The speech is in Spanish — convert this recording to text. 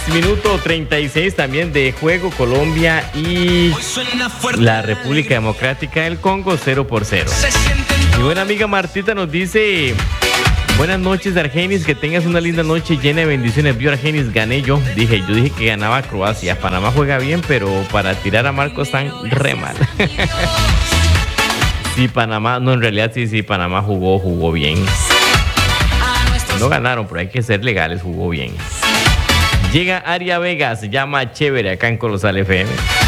Minuto 36 también de juego. Colombia y la República Democrática del Congo 0-0. Mi buena amiga Martita nos dice: buenas noches, Argenis, que tengas una linda noche llena de bendiciones. Vio, Argenis, gané yo. Yo dije que ganaba Croacia. Panamá juega bien, pero para tirar a Marcos están re mal. Sí, Panamá, no, en realidad sí, Panamá jugó bien. No ganaron, pero hay que ser legales, jugó bien. Llega Aria Vega, se llama Chévere acá en Colosal FM.